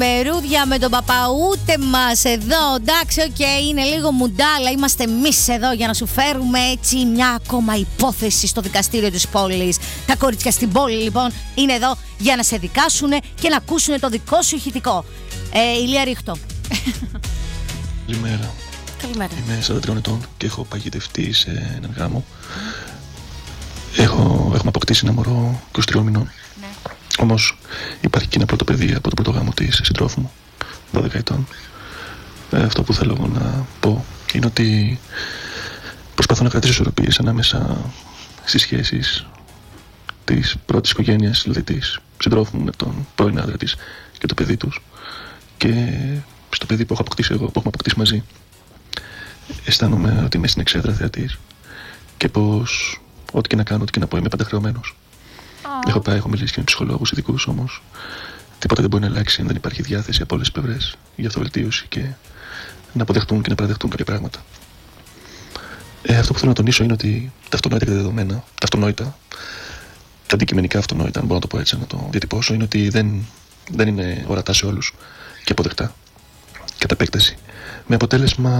περούδια με τον παπά, ούτε μας εδώ. Εντάξει, είναι λίγο μουντάλα. Είμαστε εμείς εδώ για να σου φέρουμε έτσι μια ακόμα υπόθεση στο δικαστήριο της πόλης. Τα κορίτσια στην πόλη λοιπόν είναι εδώ για να σε δικάσουν και να ακούσουν το δικό σου ηχητικό. Ηλία Ρίχτο. Καλημέρα. Καλημέρα. Είμαι 43 ετών και έχω παγιδευτεί σε έναν γάμο. Έχουμε αποκτήσει ένα μωρό 23 μηνών. Ναι. Όμως υπάρχει και ένα πρώτο παιδί από τον πρώτο γάμο της συντρόφου μου, 12 ετών. Αυτό που θέλω να πω είναι ότι προσπαθώ να κρατήσω ισορροπίες ανάμεσα στις σχέσεις της πρώτης οικογένειας, δηλαδή της συντρόφου μου με τον πρώην άντρα της και το παιδί τους, και στο παιδί που έχω αποκτήσει εγώ, που έχουμε αποκτήσει μαζί. Αισθάνομαι ότι είμαι στην εξέδρα θεατής και πως ό,τι και να κάνω, ό,τι και να πω, είμαι πάντα χρεωμένος. Έχω μιλήσει και με ψυχολόγους ειδικούς, όμως τίποτα δεν μπορεί να αλλάξει αν δεν υπάρχει διάθεση από όλες τις πλευρές για αυτοβελτίωση και να αποδεχτούν και να παραδεχτούν κάποια πράγματα. Αυτό που θέλω να τονίσω είναι ότι τα αυτονόητα και τα δεδομένα, τα αυτονόητα, τα αντικειμενικά αυτονόητα, αν μπορώ να το πω έτσι, να το διατυπώσω, είναι ότι δεν είναι ορατά σε όλους και αποδεκτά κατά επέκταση. Με αποτέλεσμα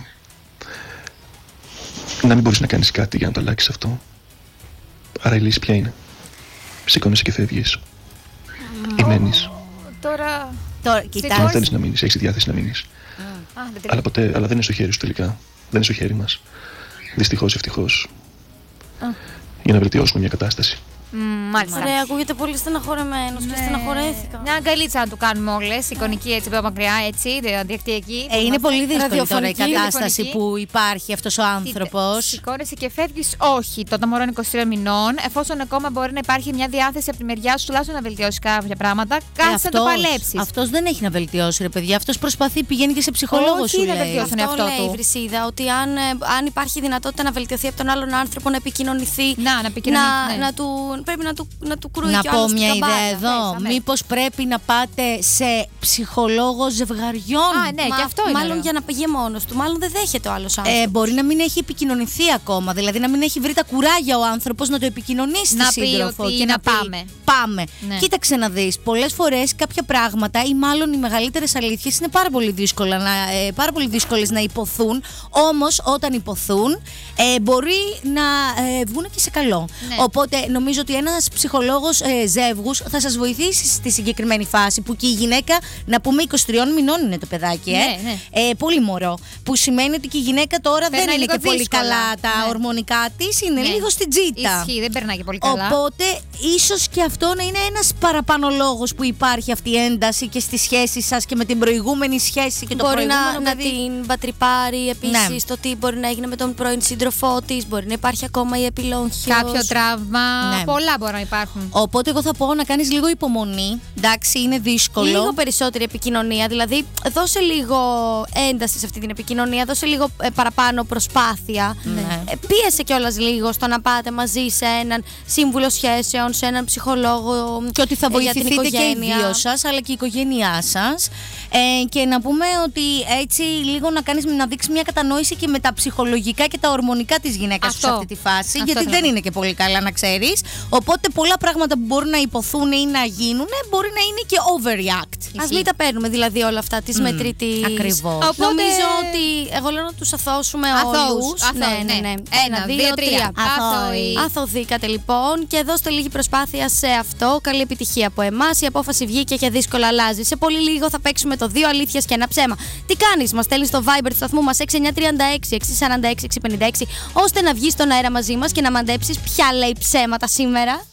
να μην μπορείς να κάνεις κάτι για να το αλλάξεις αυτό. Άρα η λύση ποια είναι? Σηκώνεσαι και φεύγεις. Ή μένεις. Τώρα Αν θέλεις να μείνεις, έχεις τη διάθεση να μείνεις. Αλλά δεν είναι στο χέρι σου τελικά. Δεν είναι στο χέρι μας. Δυστυχώς, ευτυχώς. Για να βελτιώσουμε μια κατάσταση. Μάλιστα. Ωραία, ακούγεται πολύ στεναχωρεμένος και στεναχωρέθηκα. Μια αγκαλίτσα να του κάνουμε όλες, εικονική έτσι από μακριά, έτσι, δικτυακή. Είναι πολύ δύσκολη τώρα η κατάσταση που υπάρχει αυτός ο άνθρωπος. Σηκώνεσαι και φεύγεις, όχι. Το μωρό είναι 23 μηνών. Εφόσον ακόμα μπορεί να υπάρχει μια διάθεση από τη μεριά σου τουλάχιστον να βελτιώσει κάποια πράγματα, κάτσε να το παλέψεις. Αυτός δεν έχει να βελτιώσει, ρε παιδιά. Αυτός προσπαθεί, πηγαίνει και σε ψυχολόγο σου. Όχι, να βελτιώσει τον εαυτό του. του. Η Βρυσίδα, ότι αν υπάρχει δυνατότητα να βελτιωθεί από τον άλλον άνθρωπο, να επικοινωνηθεί. Πρέπει να του κρούει κι να πω μια καμπάνα. ιδέα εδώ. Μήπως πρέπει να πάτε σε ψυχολόγο ζευγαριών? Ναι, και αυτό είναι. Μάλλον για να πήγε μόνος του. Μάλλον δεν δέχεται ο άλλος άνθρωπος. Μπορεί να μην έχει επικοινωνηθεί ακόμα. Δηλαδή να μην έχει βρει τα κουράγια ο άνθρωπος να το επικοινωνήσει στη σύντροφο ότι και να πει πάμε. Ναι. Κοίταξε να δεις. Πολλές φορές κάποια πράγματα ή μάλλον οι μεγαλύτερες αλήθειες είναι πάρα πολύ δύσκολες να υποθούν. Όμως όταν υποθούν μπορεί να βγουν και σε καλό. Ναι. Οπότε νομίζω ότι ένας ψυχολόγος ζεύγους θα σας βοηθήσει στη συγκεκριμένη φάση που και η γυναίκα, να πούμε 23 μηνών είναι το παιδάκι, ναι. Πολύ μωρό. Που σημαίνει ότι και η γυναίκα τώρα δεν είναι και πολύ καλά τα ορμονικά της, είναι λίγο στην τζίτα. Ισχύει, δεν περνάει και πολύ καλά. Οπότε ίσως και αυτό να είναι ένας παραπάνω λόγος που υπάρχει αυτή η ένταση και στη σχέση σας και με την προηγούμενη σχέση και το προηγούμενο να την πατρυπάρει επίσης, το τι μπορεί να έγινε με τον πρώην σύντροφό της, μπορεί να υπάρχει ακόμα η επιλόγχιος. Κάποιο τραύμα, πολλά μπορεί να υπάρχουν. Οπότε εγώ θα πω να κάνεις λίγο υπομονή. Εντάξει, είναι δύσκολο. Λίγο περισσότερη επικοινωνία, δηλαδή δώσε λίγο ένταση σε αυτή την επικοινωνία, δώσε λίγο παραπάνω προσπάθεια. Πίεσε κιόλας λίγο στο να πάτε μαζί σε έναν σύμβουλο σχέσεων, σε έναν ψυχολόγο. Και ότι θα βοηθηθείτε για την και οι δύο σας, αλλά και η οικογένειά σας. Και να πούμε ότι έτσι λίγο να δείξεις μια κατανόηση και με τα ψυχολογικά και τα ορμονικά της γυναίκας σε αυτή τη φάση. Γιατί δεν είναι και πολύ καλά, να ξέρεις. Οπότε πολλά πράγματα που μπορούν να υποθούν ή να γίνουν μπορεί να είναι και overreact. Ας μην τα παίρνουμε δηλαδή όλα αυτά της μετρητής. Ακριβώς. Νομίζω ότι εγώ λέω να τους αθώσουμε όλους. Ναι. 1, 2, 3. Αθωθήκατε λοιπόν και δώστε λίγη προσπάθεια σε αυτό. Καλή επιτυχία από εμάς. Η απόφαση βγήκε και δύσκολα αλλάζει. Σε πολύ λίγο θα παίξουμε το 2 αλήθειες και ένα ψέμα. Τι κάνεις? Μας στέλνεις στο Viber του σταθμού μας 6936 646 656 ώστε να βγεις στον αέρα μαζί μας και να μαντέψεις ποια λέει ψέματα σήμερα.